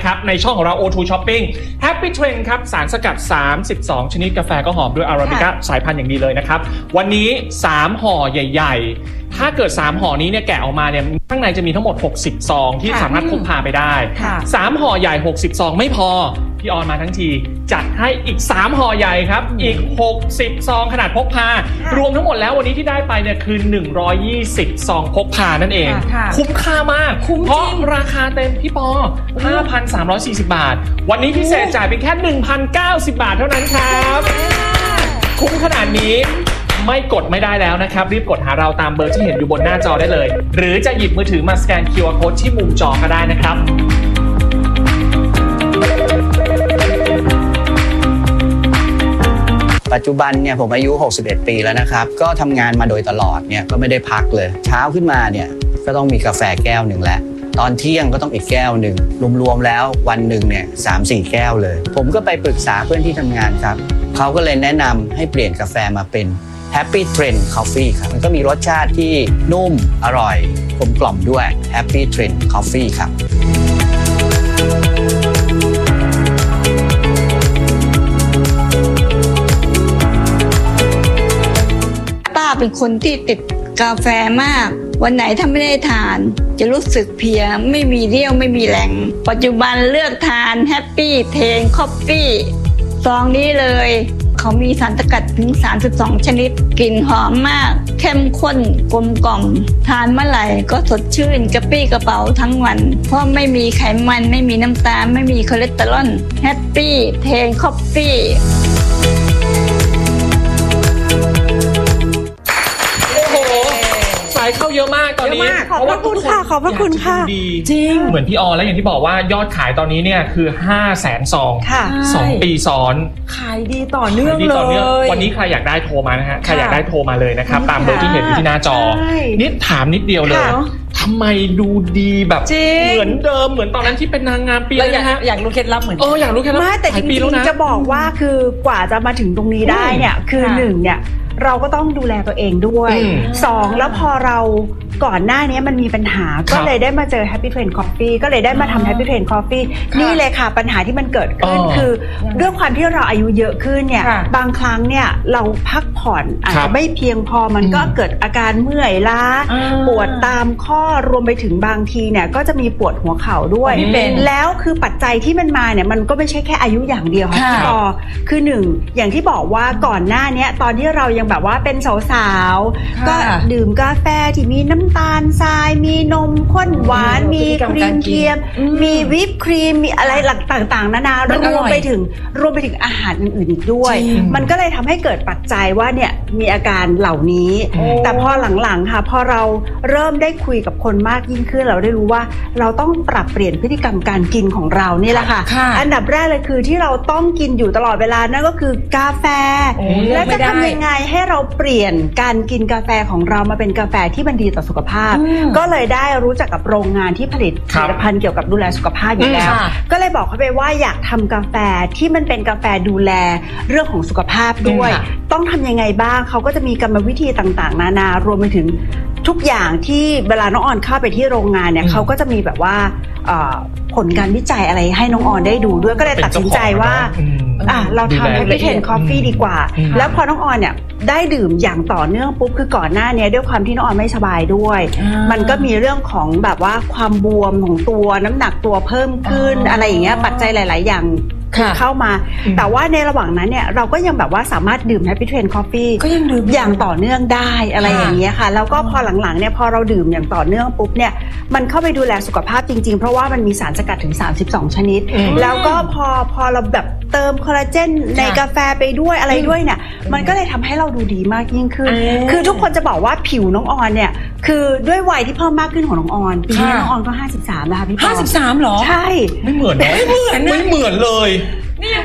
นะครับในช่องของเรา O2 Shopping Happy Trend ครับสารสกัด32ชนิดกาแฟก็หอมด้วยอาราบิก้าสายพันธุ์อย่างดีเลยนะครับวันนี้3ห่อใหญ่ๆถ้าเกิด3ห่อนี้เนี่ยแกะออกมาเนี่ยข้างในจะมีทั้งหมด60ซองที่สามารถพกพาไปได้3ห่อใหญ่60ซองไม่พอพี่ออนมาทั้งทีจัดให้อีก3ห่อใหญ่ครับอีก60ซองขนาดพกพารวมทั้งหมดแล้ววันนี้ที่ได้ไปเนี่ยคือ120ซองพกพานั่นเองคุ้มค่ามากเพราะราคาเต็มพี่ปอ 5,340 บาทวันนี้พิเศษจ่ายเป็นแค่ 1,090 บาทเท่านั้นครับคุ้มขนาดนี้ไม่กดไม่ได้แล้วนะครับรีบกดหาเราตามเบอร์ที่เห็นอยู่บนหน้าจอได้เลยหรือจะหยิบมือถือมาสแกน QR Code ที่มุมจอก็ได้นะครับปัจจุบันเนี่ยผมอายุ61ปีแล้วนะครับก็ทำงานมาโดยตลอดเนี่ยก็ไม่ได้พักเลยเช้าขึ้นมาเนี่ยก็ต้องมีกาแฟแก้วหนึ่งแล้วตอนเที่ยงก็ต้องอีกแก้วหนึ่งรวมๆแล้ววันหนึ่งเนี่ย 3-4 แก้วเลยผมก็ไปปรึกษาเพื่อนที่ทำงานครับเขาก็เลยแนะนำให้เปลี่ยนกาแฟมาเป็น Happy Trend Coffee ครับมันก็มีรสชาติที่นุ่มอร่อยกลมกล่อมด้วย Happy Trend Coffee ครับป้าเป็นคนที่ติดกาแฟมากวันไหนถ้าไม่ได้ทานจะรู้สึกเพลียไม่มีเรี่ยวไม่มีแรงปัจจุบันเลือกทาน Happy Trend Coffee ซองนี้เลยเขามีสารสกัดถึง32ชนิดกลิ่นหอมมากเข้มข้นกลมกล่อมทานเมื่อไหร่ก็สดชื่นกระปรี้กระเป๋าทั้งวันเพราะไม่มีไขมันไม่มีน้ำตาลไม่มีคอเลสเตอรอล Happy Trend Coffee เข้าเยอะมากตอนนี้ขอบพระคุณค่ะขอบพระคุณค่ะจริงเหมือนพี่ออแล้วอย่างที่บอกว่ายอดขายตอนนี้เนี่ยคือ 500,000 ซอง2 ปีซ้อนขายดีต่อเนื่องเลยวันนี้ใครอยากได้โทรมานะฮะใครอยากได้โทรมาเลยนะครับตามเบอร์ที่เห็นอยู่ที่หน้าจอนิดถามนิดเดียวเลยทำไมดูดีแบบเหมือนเดิมเหมือนตอนนั้นที่เป็นนางงามปีแล้วนะฮะอยากรู้เคล็ดลับเหมือนอยากรู้เคล็ดลับไม่แต่จริงๆจะบอกว่าคือกว่าจะมาถึงตรงนี้ได้เนี่ยคือ1เนี่ยเราก็ต้องดูแลตัวเองด้วย2แล้วพอเราก่อนหน้านี้มันมีปัญหาก็เลยได้มาเจอ Happy Trend Coffee ก็เลยได้มาทำ Happy Trend Coffee นี่เลยค่ะปัญหาที่มันเกิดขึ้นคือด้วยความที่เราอายุเยอะขึ้นเนี่ยบางครั้งเนี่ยเราพักผ่อนอาจจะไม่เพียงพอมันก็เกิดอาการเมื่อยล้าปวดตามข้อรวมไปถึงบางทีเนี่ยก็จะมีปวดหัวเข่าด้วยแล้วคือปัจจัยที่มันมาเนี่ยมันก็ไม่ใช่แค่อายุอย่างเดียวค่ะพี่ปอคือ1อย่างที่บอกว่าก่อนหน้านี้ตอนที่เรายังแบบว่าเป็นสาวๆก็ดื่มกาแฟที่มีน้ำตาลทรายมีนมข้นหวานมีครีมเทียมมีวิปครีมมีอะไรต่างๆนานารวมไปถึงอาหารอื่นๆอีกด้วยมันก็เลยทำให้เกิดปัจจัยว่าเนี่ยมีอาการเหล่านี้แต่พอหลังๆค่ะพอเราเริ่มได้คุยกับคนมากยิ่งขึ้นเราได้รู้ว่าเราต้องปรับเปลี่ยนพฤติกรรมการกินของเรานี่แหละค่ะอันดับแรกเลยคือที่เราต้องกินอยู่ตลอดเวลานั่นก็คือกาแฟและจะทำยังไงให้เราเปลี่ยนการกินกาแฟของเรามาเป็นกาแฟที่มันดีต่อสุขภาพก็เลยได้รู้จักกับโรงงานที่ผลิตผลิตภัณฑ์เกี่ยวกับดูแลสุขภาพอยู่แล้วก็เลยบอกเขาไปว่าอยากทำกาแฟที่มันเป็นกาแฟดูแลเรื่องของสุขภาพด้วยต้องทำยังไงบ้างเขาก็จะมีกรรมวิธีต่างๆนานารวมไปถึงทุกอย่างที่เวลาน้องออนเข้าไปที่โรงงานเนี่ยเขาก็จะมีแบบว่าผลการวิจัยอะไรให้น้องออนได้ดูด้วยก็เลยตัดสินใจว่าเราทำ Happy Trend Coffee ดีกว่าแล้วพอน้องออนเนี่ยได้ดื่มอย่างต่อเนื่องปุ๊บคือก่อนหน้านี้ด้วยความที่น้องออนไม่สบายด้วยมันก็มีเรื่องของแบบว่าความบวมของตัวน้ำหนักตัวเพิ่มขึ้นอะไรอย่างเงี้ยปัจจัยหลายๆอย่างเข้ามาแต่ว่าในระหว่างนั้นเนี่ยเราก็ยังแบบว่าสามารถดื่ม Happy Trend Coffee ก็ยังดื่มอย่างต่อเนื่องได้อะไรอย่างเงี้ยค่ะแล้วก็พอหลังๆเนี่ยพอเราดื่มอย่างต่อเนื่องปุ๊บเนี่ยมันเข้าไปดูแลสุขภาพจริงๆเพราะว่ามันมีสารสกัดถึง32ชนิดแล้วก็พอเราแบบเติมคอลลาเจนในกาแฟไปด้วยอะไรด้วยเนี่ยมันก็เลยทำให้เราดูดีมากยิ่งขึ้นคือทุกคนจะบอกว่าผิวน้องออนเนี่ยคือด้วยวัยที่เพิ่มมากขึ้นของน้องออนปีนี้น้องออนก็53แล้วค่ะพี่ปอ 53หรอใช่ไม่เหมือนเลยนี่ยัง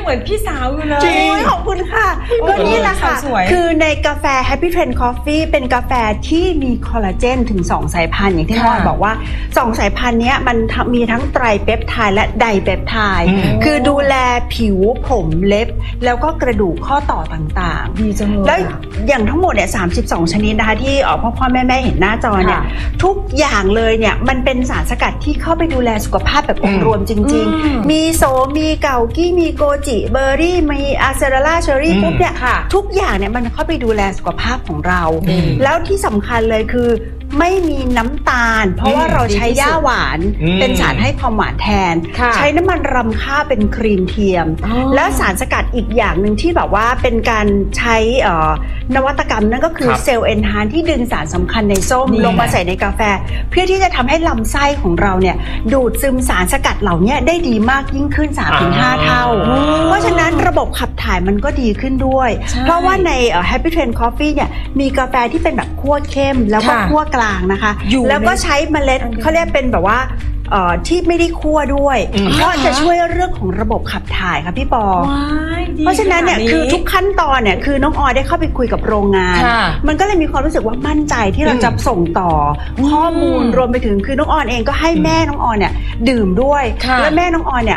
เหมือนพี่สาวอยู่เลยจริงโอ้ยขอบคุณค่ะก็นี่แหละค่ะสวยคือในกาแฟ Happy Trend Coffee เป็นกาแฟที่มีคอลลาเจนถึง 2 สายพันธุ์อย่างที่น้องออยบอกว่า 2 สายพันธุ์เนี้ยมันมีทั้งไตรเปปไทด์และไดเปปไทด์คือดูแลผิวผมเล็บ แล้วก็กระดูกข้อต่อต่างๆดีจังเลยแล้วอย่างทั้งหมดเนี่ย32 ชนิดนะคะที่พ่อแม่เห็นหน้าจอเนี่ยค่ะทุกอย่างเลยเนี่ยมันเป็นสารสกัดที่เข้าไปดูแลสุขภาพแบบองค์รวมจริง ๆ มีโซมีเกากี้มีโกจิเบอร์รี่มีอาเซราล่าเชอรี่ปุ๊บเนี่ยค่ะทุกอย่างเนี่ยมันเข้าไปดูแลสุขภาพของเราอืมแล้วที่สำคัญเลยคือไม่มีน้ำตาล เพราะว่าเราใช้ย่าหวาน เป็นสารให้ความหวานแทนค่ะใช้น้ำมันรำข้าวเป็นครีมเทียมอ๋อและสารสกัดอีกอย่างหนึ่งที่แบบว่าเป็นการใช้นวัตกรรมนั่นก็คือครับเซลล์เอนฮานที่ดึงสารสำคัญในส้มนี่ลงมาใส่ในกาแฟ เพื่อที่จะทำให้ลำไส้ของเราเนี่ยดูดซึมสารสกัดเหล่านี้ได้ดีมากยิ่งขึ้น 3-5 เท่า เพราะฉะนั้นระบบขับถ่ายมันก็ดีขึ้นด้วยใช่เพราะว่าในHappy Trend Coffee เนี่ยมีกาแฟที่เป็นแบบคั่วเข้มแล้วก็ค่ะคั่วกลางนะคะอยู่แล้วก็ในใช้เมล็ดเขาเรียกเป็นแบบว่าที่ไม่ได้คั่วด้วย เพราะจะช่วยเรื่องของระบบขับถ่ายค่ะพี่ปอว้ายดีเพราะฉะนั้นเนี่ยขดคือทุกขั้นตอนเนี่ยคือน้องออยได้เข้าไปคุยกับโรงงานค่ะมันก็เลยมีความรู้สึกว่ามั่นใจที่เราจะส่งต่ออข้อมูลรวมไปถึงคือน้องออนเองก็ให้แม่น้องออนเนี่ยดื่มด้วยค่ะและแม่น้องออนเนี่ย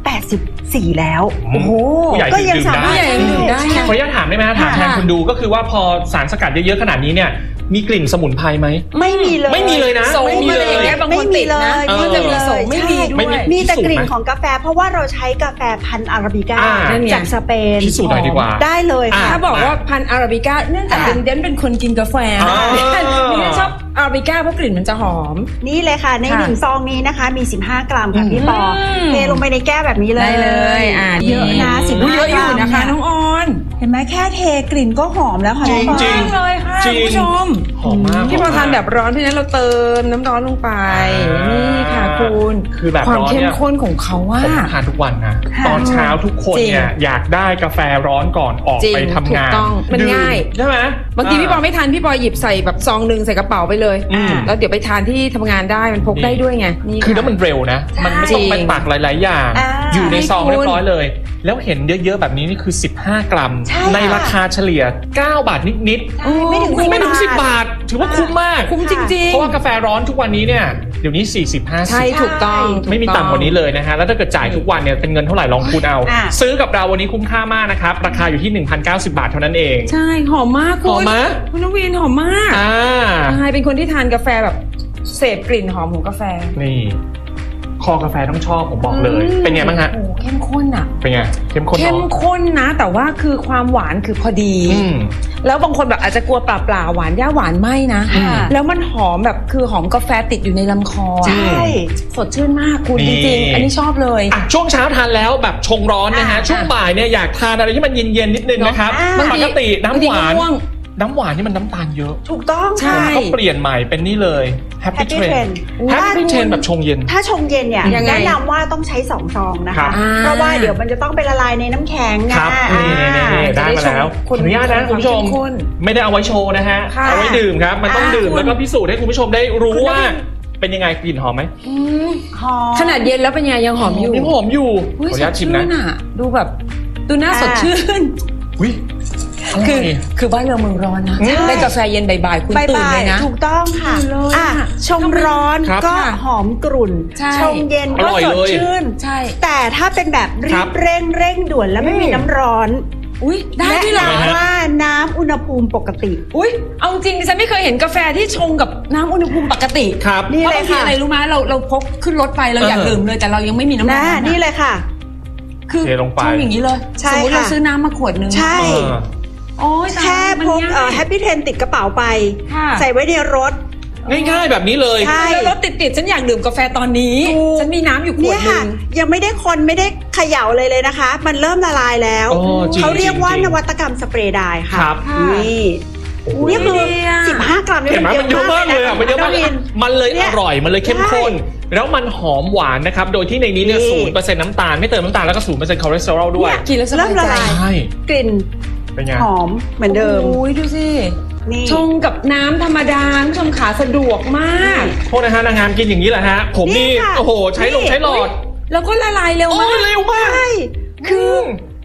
84แล้วโอ้โหผู้ใหญ่ก็ยังดื่มสามารถได้ดื่มได้ใช่ขออนุญาตถามได้ไหมฮะถามแทนค่ะคนดูก็คือว่าพอสารสกัดเยอะๆขนาดนี้เนี่ยมีกลิ่นสมุนไพรไหมไม่มีเลยไม่มีเลยนะโสมไม่มีอะไรเลอย่างยเงี้ยบางคนติดนะเออมันจะมีโสมไม่มีด้ไม่วมียมีแต่กลิ่นพิสูจน์ไหมของกาแฟเพราะว่าเราใช้กาแฟพันธุ์อาราบิก้านั่นไงจากสเปนพิสูจน์หน่อยดีกว่าได้เลยค่ะถ้าบอกว่าพันธุ์อาราบิก้าเนื่องจากค่ะเดนเป็นคนกินกาแฟอ่านี่ชอบอาราบิก้าเพราะกลิ่นมันจะหอมนี่เลยค่ะในค่ะหนึ่งซองนี้นะคะมี15 กรัมค่ะพี่ปออืมเทลงไปในแก้วแบบนี้เลยได้เลยเยอะนะอุ๊ย 15 เยอะอยู่นะคะกรัมน้องออนเห็นไหมแค่เทกลิ่นก็หอมแล้วค่ะจริงพี่ปอจริงเลยค่ะจริงคุณผู้ชมหอมมากพี่พอทานแบบร้อนเพราะฉะนั้นเราเติมน้ำร้อนลงไป นี่ค่ะคุณคือแบบความร้อนเข้เนี่มยข้นของเขาว่าผมทานทุกวันนะค่ะตอนเช้าทุกคนเนี่ยอยากได้กาแฟร้อนก่อนออกจริงไปทำงานถูกต้องมันดื่ง่ายใช่ไหมบางทีพี่ปอไม่ทานพี่ปอหยิบใส่แบบซองหนึ่งใส่กระเป๋าไปเลยอืมแล้วเดี๋ยวไปทานที่ทำงานได้มันพกได้ด้วยไงนี่คือแล้วมันเร็วนะ มันไม่ต้องไปตักหลาย ๆ อย่างอ่าอยู่ในซองใช่เรียบร้อยเลย แล้วเห็นเยอะ ๆ แบบนี้นี่คือ 15 กรัมใช่ในราคาเฉลี่ย 9 บาทนิดไม่ถึงๆไม่ถึง10 บาท ถือว่าคุ้มมากคุ้มจริงเพราะว่ากาแฟร้อนทุกวันนี้เนี่ยเดี๋ยวนี้ 40-50 ใช่ถูกต้องไม่มีต่ำกว่านี้เลยนะฮะ แล้วถ้าเกิดจ่ายทุกวันเนี่ยเป็นเงินเท่าไหร่ลองคูณเอาอ่ะซื้อกับเราวันนี้คุ้มค่ามากนะครับ ราคาอยู่ที่ 1,090 บาทเท่านั้นเองใช่หอมมากคุณหอมไหมคุณนวินหอมมากอ่าใช่เป็นคนที่ทานกาแฟแบบเสพกลิ่นหอมของกาแฟนี่ คอกาแฟต้องชอบผมบอกเลย เป็นไงบ้างฮะโอ้โหเข้มข้นอ่ะเป็นไง เข้มข้นเข้มเนาะข้นนะ แต่ว่าคือความหวานคือพอดีอืมแล้วบางคนแบบอาจจะกลัวเปล่าๆหวานย่าหวานไม่นะค่ะแล้วมันหอมแบบคือหอมกาแฟติดอยู่ในลำคอใช่สดชื่นมากคุณนี่จริงๆ อันนี้ชอบเลยอ่ะช่วงเช้าทานแล้วแบบชงร้อนนะฮะ ช่วงบ่ายเนี่ยอยากทานอะไรที่มันเย็นๆนิดนึงนะครับบางทีปกติน้ำหวานบางทีก็ง่วงน้ำหวานนี่มันน้ำตาลเยอะถูกต้องใช่ค่ะก็เปลี่ยนใหม่เป็นนี่เลย Happy Happy Trend Trend Happy Trend แบบชงเย็นถ้าชงเย็นเนี่ยยังไงแนะนำว่าต้องใช้2 ซองนะครัคะบเพราะว่าเดี๋ยวมันจะต้องไปละลายในน้ำแข็งนะครับนี่ได้มาแล้วขออนุญาตนะคุณผู้ชมเข้ข้นไม่ได้เอาไว้โชว์นะฮะค่ะเอาไว้ดื่มครับ มันต้องดื่มคุณแล้วก็พิสูจน์ให้คุณผู้ชมได้รู้คุณว่าเป็นยังไงกลิ่นหอมไหมอืมหอมขนาดเย็นแล้วเป็นยังไงยังหอมอยู่นี่หอมอยู่ขออุ๊ยอนุญาตชิมนะสดชื่อ่ดูแบบดูน่าสดชื่นอุ้ยอร่คืออยคือบ้านเราเมืองร้อนนะอืมได้กาแฟเย็นบ่ายๆคุณบายตื่นบาเลย ยนะถูกต้องค่ะตื่นเลยอะชงร้อนครับก็หอมกรุ่นใช่ชงเย็นก็อร่อยสดเลยชื่นใช่แต่ถ้าเป็นแบบรีครับบเร่งด่วนแล้วไม่มีน้ำร้อนอุ้ยได้ด้วยเหรอแนะนำว่าน้ำอุณหภูมิปกติอุ้ยเอาจริงดิฉันไม่เคยเห็นกาแฟที่ชงกับน้ำอุณหภูมิปกติครับนี่เพราะเลยบางทีค่ะอะไรรู้ไหมเราพกขึ้นรถไปเราอยากเออดื่มเลยแต่เรายังไม่มีน้ำร้อนนี่เลยค่ะคือเทลงไปชงอย่างนี้เลยใช่สมมติเราค่ะซื้อน้ำมาขวดหนึงใช่เออโอ้ยตายแค่มันพกง่ายแฮปปี้เทนติดกระเป๋าไปค่ะใส่ไว้ในรถง่ายๆแบบนี้เลยใช่แล้วรถติดๆฉันอยากดื่มกาแฟตอนนี้ถูกฉันมีน้ำอยู่ขวเนี่ดยหนึค่ะงยังไม่ได้คนไม่ได้เขย่าเลยนะคะ มันเริ่มละลายแล้วโอ้จริงเขาเรียกว่าจริงนวัตกรรมสเปรย์ไดร์ค่ะครับนี่โอ้โหนี่คือดีอะ 15 กรัมเห็นไหมมันเยอะมากเลยอ่ะมันเยอะมากน้งวินมันเลยเนี่อย ร่อยมันเลยเข้มข้นใช่แล้วมันหอมหวานนะครับ โดยที่ในนี้เนี่ยนี่ 0%น้ำตาลไม่เติมน้ำตาลแล้วก็0%คอเลสเตอรอลด้วยกินแล้วสบายเริ่มละใจลายใช่กลิ่นเป็นไงหอมเหมือนเดิมโอ้ยดูสินี่ชงกับน้ำธรรมดาคุณผู้ชมขาสะดวกมากโทษนะฮะนางงามกินอย่างนี้แหละฮะ ผมนี่นี่ค่ะโอ้โห ใช้นี่ใช้หลอดแล้วก็ละลายเร็วโอ้มาย กเร็วมากใช่คือ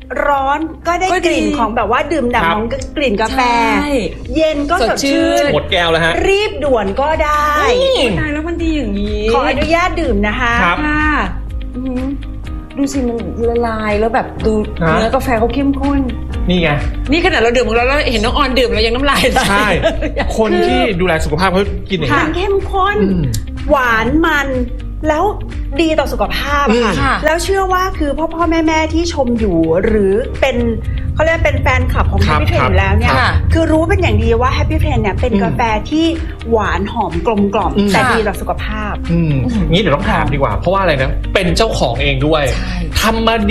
ร้อนก็ได้กลิ่นของแบบว่าดื่มด่ำของกลิ่นกาแฟใช่เย็นก็สดชื่นหมดแก้วแล้วฮะรีบด่วนก็ได้ตายแล้วมันดีอย่างนี้ขออนุญาตดื่มนะคะครับค่ะอืมดูสิมันละลายแล้วแบบดูฮะเนื้อกาแฟเขาเข้มข้นนี่ไงนี่ขนาดเราดื่มของเราแล้วเห็นน้องออนดื่มแล้วยังน้ำลายไหลใช่ คนที่ดูแลสุขภาพเขากินอย่างมันี้นเข้มข้นอืมหวานมันแล้วดีต่อสุขภาพอืมค่ะค่ะแล้วเชื่อว่าคือพ่อแม่ที่ชมอยู่หรือเป็นเขาเรียกเป็นแฟนคลับของครับ Happy Train ครับแล้วเนี่ยค่ะคือรู้เป็นอย่างดีว่า Happy Train เนี่ยเป็นกาแฟที่หวานหอมกลมกล่อมอืมแต่ดีต่อสุขภาพงี้เดี๋ยวต้องถามดีกว่า เพราะว่าอะไรนะ เป็นเจ้าของเองด้วยใช่ทำมา